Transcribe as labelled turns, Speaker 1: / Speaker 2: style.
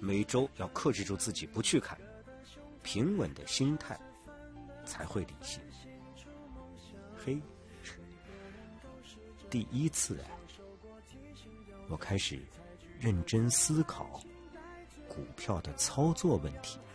Speaker 1: 每周要克制住自己不去看，平稳的心态才会理性。嘿，第一次我开始认真思考股票的操作问题。